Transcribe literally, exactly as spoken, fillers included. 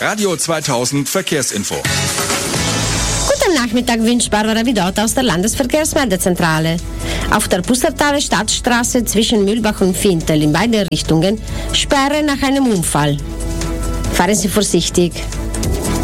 Radio zweitausend Verkehrsinfo. Guten Nachmittag wünscht Barbara Vidot aus der Landesverkehrsmeldezentrale. Auf der Pustertaler Stadtstraße zwischen Mühlbach und Fintel in beide Richtungen Sperre nach einem Unfall. Fahren Sie vorsichtig.